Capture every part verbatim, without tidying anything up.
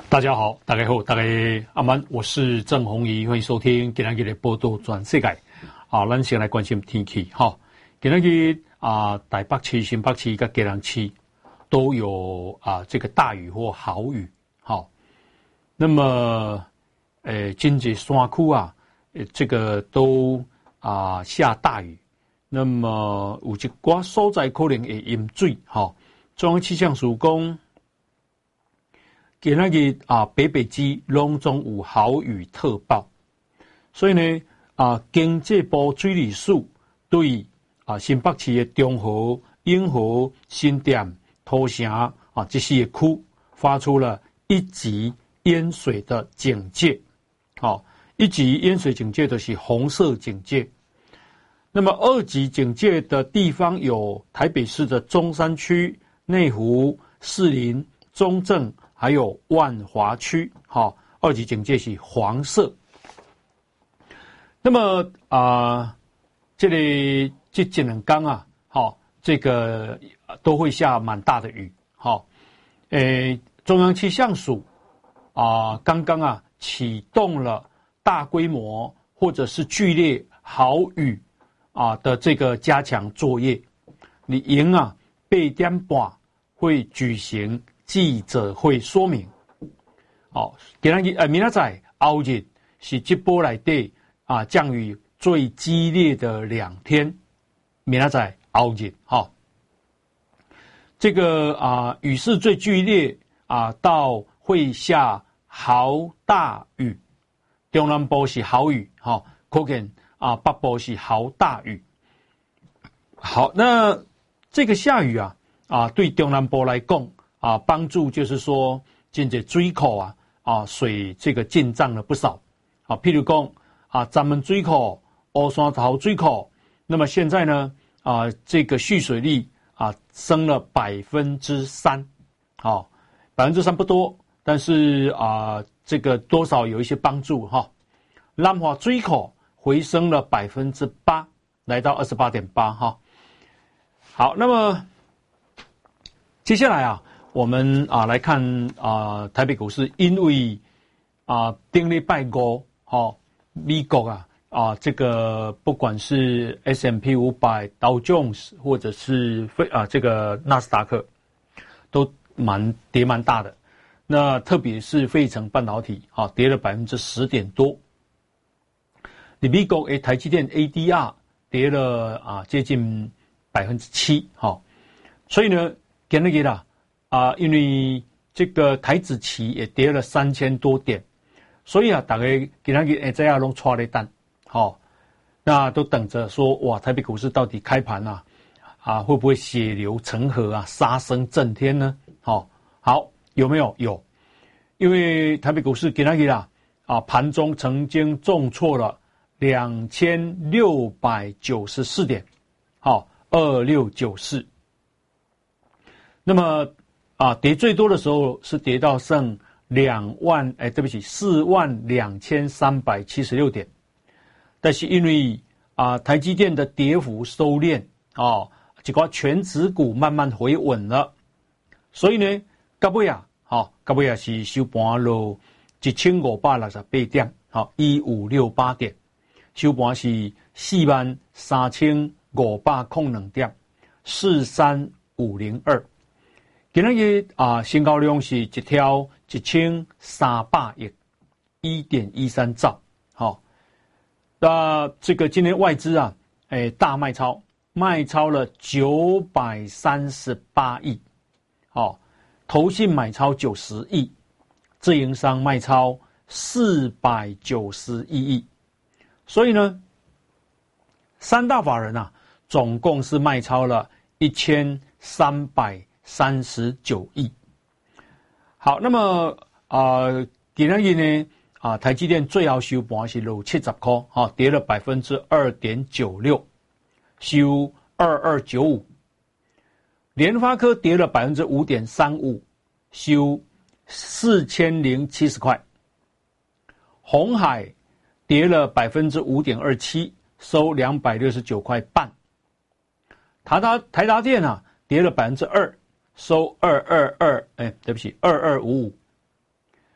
大家好，大家好，大家阿曼，我是郑弘仪，欢迎收听今天的报道全世界。啊，咱先来关心天气哈。今天啊，台北市、新北市跟基隆市都有啊这个大雨或豪雨。好，那么呃，今节山区啊，呃，这个都啊下大雨。那么有一寡所在可能会淹水。哈，中央气象署讲。今仔日啊，北北基拢总有豪雨特报，所以呢啊，经济部水利署对啊新北市的中和、永和、新店、土城啊这些区发出了一级淹水的警戒。好，一级淹水警戒的是红色警戒。那么二级警戒的地方有台北市的中山区、内湖、士林、中正。还有万华区，好，二级警戒是黄色。那么啊、呃，这里这几两天啊，好，这个都会下蛮大的雨，好，诶，中央气象署啊，刚刚啊启动了大规模或者是剧烈豪雨啊的这个加强作业。你营啊八点半会举行记者会说明，哦，今天呃，明仔载后日是这波来对啊降雨最激烈的两天，明仔载后日哈、哦，这个啊雨势最剧烈啊，到会下豪大雨，中南部是豪雨哈、哦，可能啊北部是豪大雨。好，那这个下雨啊啊，对中南部来讲。啊，帮助就是说，现在水口啊，啊，水这个进账了不少。啊，譬如讲啊，咱们水口、乌山头水口，那么现在呢，啊，这个蓄水率啊升了百分之三，好，百分之三不多，但是啊，这个多少有一些帮助哈。南华水口回升了百分之八，来到二十八点八哈。好，那么接下来啊。我们啊来看啊台北股市，因为啊顶礼拜五，好、哦、美国啊啊这个不管是 S and P 五百、道琼斯或者是非啊这个纳斯达克，都蛮跌蛮大的。那特别是费城半导体，啊跌了百分之十点多。你美国诶台积电 A D R 跌了啊接近百分之七，好，所以呢，今日啦。啊，因为这个台指期也跌了三千多点，所以啊，大家今天也在亚龙抓了单，好、哦，那都等着说哇，台北股市到底开盘啊，啊会不会血流成河啊，杀声震天呢？好、哦，好，有没有？有，因为台北股市今天啦，啊盘中曾经重挫了两千六百九十四点，好、哦，二六九四，那么。啊，跌最多的时候是跌到剩两万，哎，对不起，四万两千三百七十六点。但是因为啊，台积电的跌幅收敛，哦，几个全指股慢慢回稳了，所以呢，到尾啊，好，到尾啊是收盘落一千五百六十八点，好，一五六八点，收盘是四万三千五百空两点，四三五零二。今日啊，成交量是一条一千三百亿，一点一三兆。好、哦，那这个今天外资啊，哎大卖超，卖超了九百三十八亿。好、哦，投信买超九十亿，自营商卖超四百九十一亿。所以呢，三大法人啊，总共是卖超了一千三百。三十九亿。好，那么啊，今日呢啊，台积电最后收盘是落七十块，哈，跌了百分之二点九六，收二二九五。联发科跌了百分之五点三五，收四千零七十块。鸿海跌了百分之五点二七，收两百六十九块半。台达台达电啊，跌了百分之二。收二二二，哎，对不起，二二五五。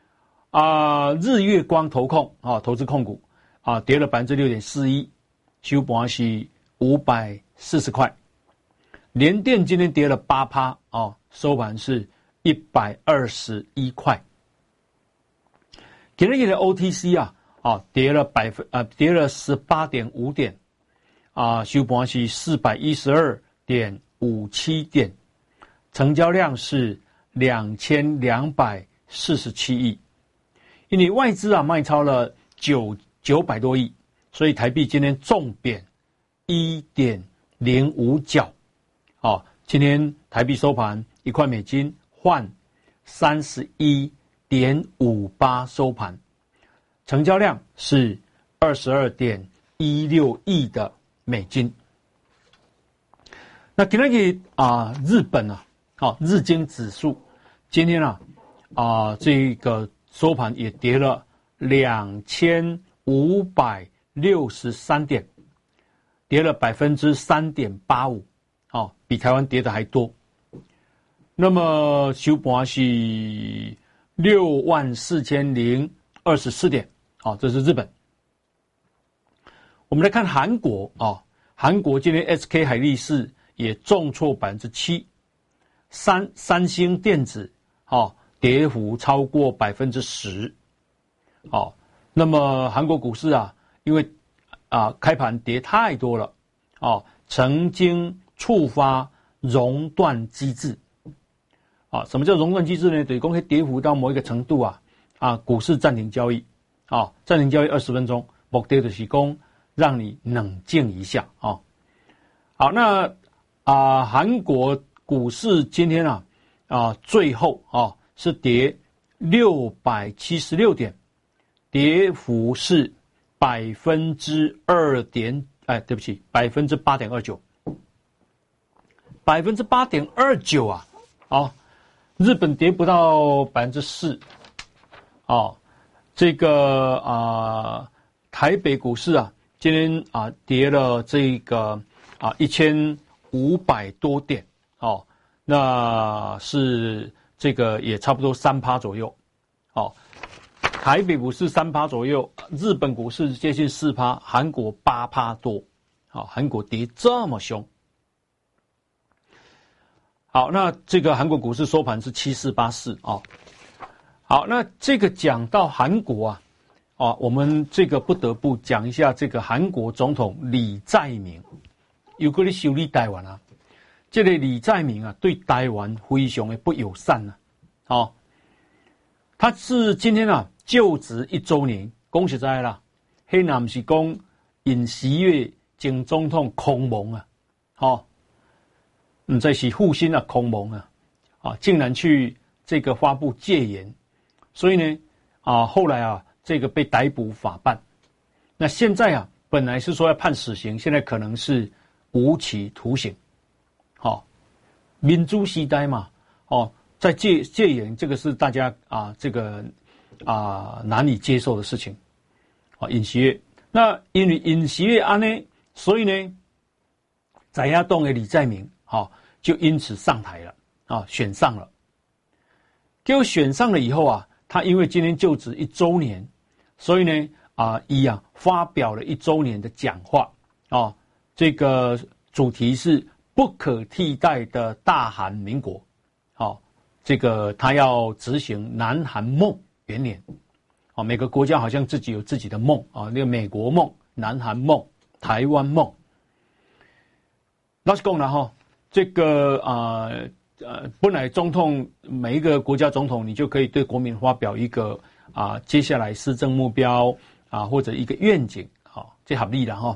啊、呃，日月光投控啊，投资控股啊，跌了百分之六点四一，收盘是五百四十块。联电今天跌了八趴啊，收盘是一百二十一块。今天的 O T C 啊啊跌了百分啊跌了十八点五点啊，收盘是四百一十二点五七点，成交量是两千两百四十七亿。因为外资啊卖超了九九百多亿，所以台币今天重贬一点零五角。好、哦，今天台币收盘一块美金换三十一点五八收盘，成交量是二十二点一六亿的美金。那今天啊，日本啊，好、哦、日经指数今天啊啊这个收盘也跌了两千五百六十三点，跌了百分之三点八五。哦，比台湾跌的还多。那么收盘是六万四千零二十四点。哦，这是日本。我们来看韩国啊、哦，韩国今天 S K 海力士也重挫百分之七，三三星电子哦跌幅超过百分之十。哦，那么韩国股市啊，因为啊开盘跌太多了，哦，曾经触发熔断机制，啊，什么叫熔断机制呢？等于公开跌幅到某一个程度啊，啊，股市暂停交易，啊，暂停交易二十分钟，目的就是供让你冷静一下啊。好，那啊，韩国股市今天啊啊最后啊是跌六百七十六点，跌幅是百分之二点，哎，对不起，百分之八点二九。百分之八点二九啊，哦，日本跌不到百分之四，哦，这个啊、呃，台北股市啊，今天啊跌了这个啊一千五百多点，哦，那是这个也差不多三趴左右，哦，台北股市三趴左右，日本股市接近四趴，韩国八趴多，好、哦，韩国跌这么凶。好，那这个韩国股市收盘是七四八四啊。好，那这个讲到韩国啊，啊，我们这个不得不讲一下这个韩国总统李在明，有个咧修理台湾啊，这个李在明啊，对台湾非常的不友善啊。哦，他是今天啊就职一周年，恭喜在啦，迄那不是讲尹锡悦前总统空蒙啊，哦。嗯，这是复兴啊，空蒙啊，啊，竟然去这个发布戒严，所以呢，啊，后来啊，这个被逮捕法办。那现在啊，本来是说要判死刑，现在可能是无期徒刑。好、哦，民主时代嘛，哦，在戒戒严，这个是大家啊，这个啊难以接受的事情。啊，尹锡悦，那因为尹锡悦安呢，所以呢，在野党的李在明。好、哦，就因此上台了啊，选上了。结果选上了以后啊，他因为今天就职一周年，所以呢啊，一样发表了一周年的讲话啊。这个主题是不可替代的大韩民国。好、哦，这个他要执行南韩梦元年。啊，每个国家好像自己有自己的梦啊，那个美国梦、南韩梦、台湾梦。老实讲了哈。这个啊 呃, 呃，本来总统每一个国家总统，你就可以对国民发表一个啊、呃，接下来施政目标啊、呃，或者一个愿景，好、哦，这合理了哈。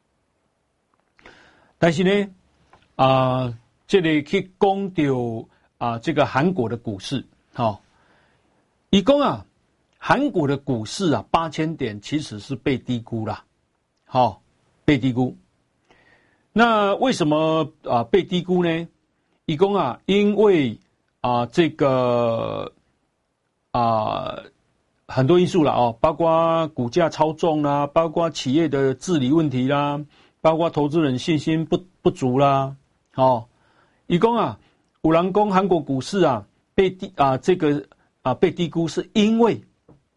但是呢，啊、呃，这里去讲到啊、呃，这个韩国的股市，好、哦，一共啊，韩国的股市啊，八千点其实是被低估了，好、哦，被低估。那为什么啊被低估呢？一共啊，因为啊这个啊很多因素了哦，包括股价操纵啦，包括企业的治理问题啦，包括投资人信心不不足啦，哦，一共啊，有人讲韩国股市啊被低啊这个啊被低估，是因为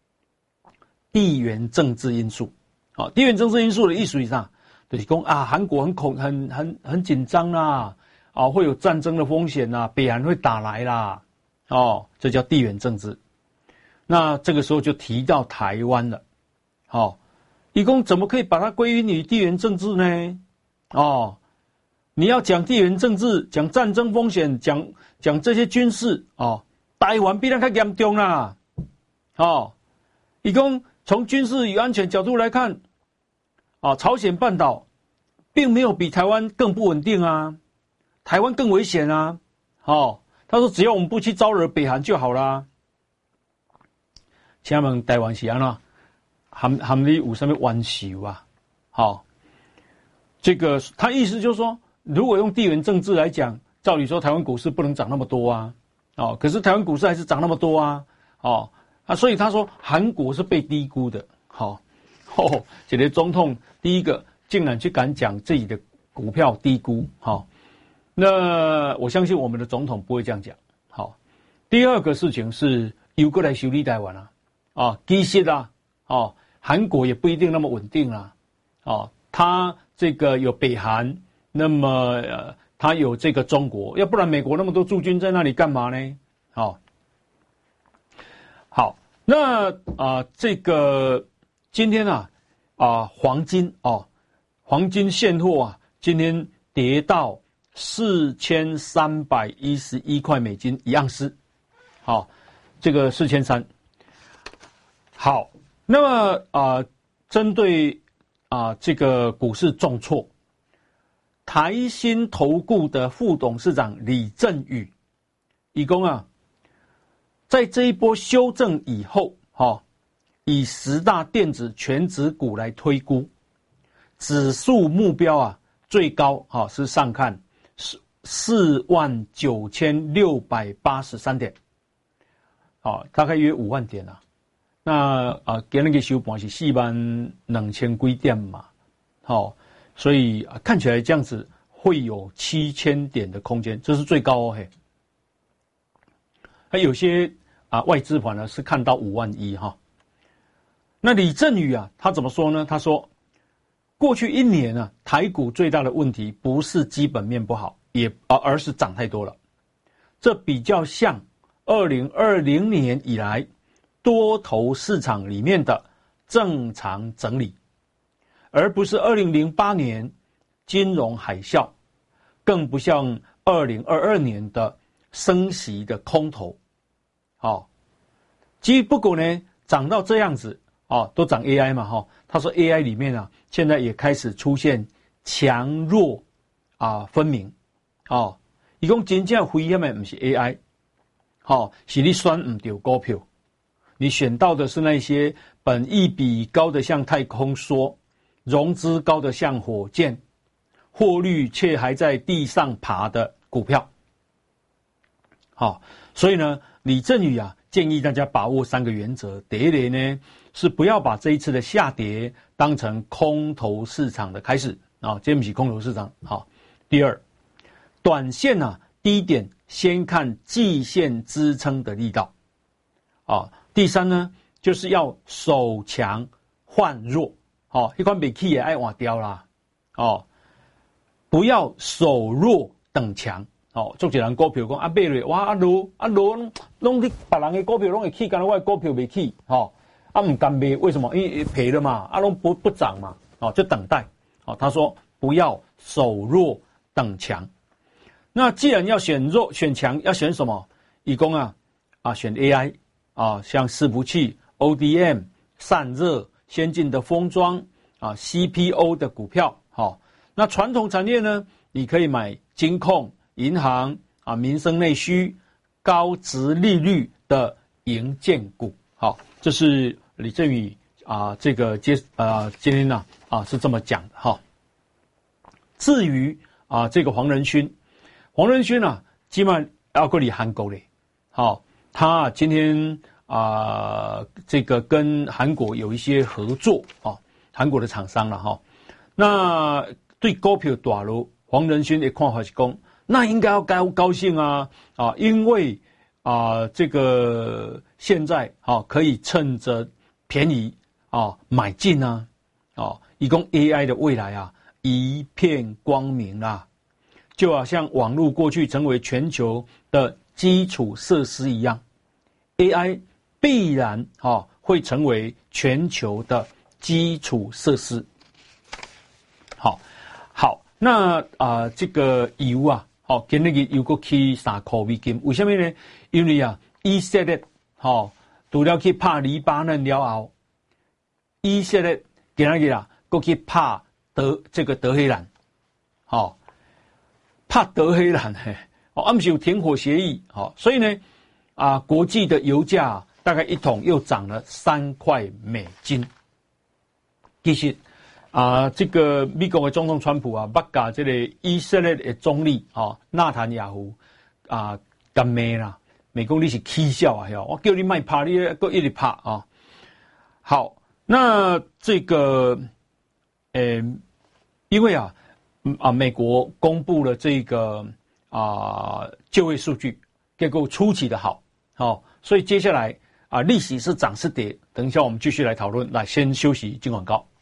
地缘政治因素。好，地缘政治因素的意思是啥？就是讲啊，韩国很恐很很很紧张啦，啊，会有战争的风险啦，北韩会打来啦，哦，这叫地缘政治。那这个时候就提到台湾了，哦，一共怎么可以把它归因于地缘政治呢？哦，你要讲地缘政治，讲战争风险，讲讲这些军事，哦，台湾比咱较严重啦，哦，一共从军事与安全角度来看，啊，朝鲜半岛并没有比台湾更不稳定啊，台湾更危险啊，哦，他说只要我们不去招惹北韩就好啦。请问台湾是安怎？含含你有什么冤仇啊？好、哦，这个他意思就是说，如果用地缘政治来讲，照理说台湾股市不能涨那么多啊，哦，可是台湾股市还是涨那么多啊，哦，啊，所以他说韩国是被低估的，好、哦，哦，这个总统第一个竟然去敢讲自己的股票低估，好、哦，那我相信我们的总统不会这样讲，好、哦，第二个事情是又过来修理台湾啊。啊，其实啊，哦，韩国也不一定那么稳定啦，哦，它这个有北韩，那么呃，它有这个中国，要不然美国那么多驻军在那里干嘛呢？哦，好，那啊、呃，这个今天啊啊、呃，黄金哦，黄金现货啊，今天跌到四千三百一十一块美金一盎司，好、哦，这个四千三。好，那么啊、呃，针对啊、呃、这个股市重挫，台新投顾的副董事长李振宇，以公啊，在这一波修正以后，哈、哦，以十大电子全指股来推估，指数目标啊最高哈、哦、是上看四四万九千六百八十三点，好、哦，大概约五万点啊。那啊，今日个收盘是四万两千几点嘛，好、哦，所以、啊、看起来这样子会有七千点的空间，这是最高哦嘿。还有些啊外资盘呢是看到五万一哈。那李振宇啊，他怎么说呢？他说，过去一年啊，台股最大的问题不是基本面不好，也而而是涨太多了，这比较像二零二零年以来。多头市场里面的正常整理，而不是二零零八年金融海啸，更不像二零二二年的升息的空头。好、哦，其实不过呢，涨到这样子哦，都涨 A I 嘛哈、哦。他说 A I 里面啊，现在也开始出现强弱啊分明。哦，一共真正危险的不是 A I， 好、哦，是你选唔对股票。你选到的是那些本益比高的像太空梭，融资高的像火箭，获利却还在地上爬的股票。好，所以呢，李振宇啊建议大家把握三个原则。第一类呢是不要把这一次的下跌当成空头市场的开始啊，这不是空头市场。好，第二，短线啊低点先看季线支撑的力道啊。第三呢，就是要守强换弱，哦，一款被起也爱换掉啦，哦，不要守弱等强，哦，做一人股票讲啊买落哇啊落啊落，拢你别人的股票拢会起，干那我的股票没起，哦，啊唔敢买，为什么？因为赔了嘛，啊拢不不涨嘛，哦，就等待，哦，他说不要守弱等强，那既然要选弱选强，要选什么？以公啊啊选 A I。啊，像伺服器、O D M、散热、先进的封装啊、C P O 的股票，好、哦，那传统产业呢，你可以买金控、银行啊、民生内需、高殖利率的营建股，好、哦，这是李振宇啊，这个接啊今天呢 啊, 啊是这么讲的哈、哦。至于啊这个黄仁勋，黄仁勋啊，基本上要过嚟韩国嘞，好、哦。他今天啊、呃，这个跟韩国有一些合作啊，韩国的厂商了哈、哦。那对股票大落，黄仁勋的看法是讲，那应该要高高兴啊啊，因为啊、呃、这个现在啊可以趁着便宜哦买进啊，哦，以供 A I 的未来啊一片光明啦，就好像网络过去成为全球的基础设施一样 ，A I 必然哦会成为全球的基础设施。好，好，那啊、呃、这个油啊，好、哦，今日又过去三块美金，为什么呢？因为啊，以色列好，除了去拍黎巴嫩了后，以色列今日啊，过去拍德这个德黑兰，好、哦，拍德黑兰嘿，哦，他们是有停火协议，好、哦，所以呢，啊，国际的油价大概一桶又涨了三块美金，其实。啊，这个美国的总统川普啊，捌甲这个以色列的总理啊纳坦雅胡啊干咩啦？美国你是起笑啊，我叫你卖拍，你搁一直拍啊。好，那这个呃，因为啊啊，美国公布了这个啊就业数据，结果出奇的好，好、哦，所以接下来啊利息是涨是跌，等一下我们继续来讨论。来，先休息，进广告。